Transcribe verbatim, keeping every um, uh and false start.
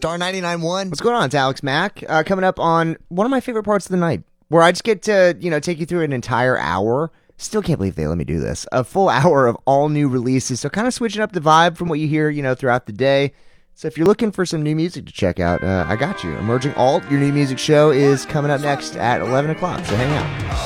Star ninety-nine point one. What's going on? It's Alex Mack. Uh, coming up on one of my favorite parts of the night, where I just get to, you know, take you through an entire hour. Still can't believe they let me do this. A full hour of all new releases. So kind of switching up the vibe from what you hear, you know, throughout the day. So if you're looking for some new music to check out, uh, I got you. Emerging Alt, your new music show, is coming up next at eleven o'clock. So hang out.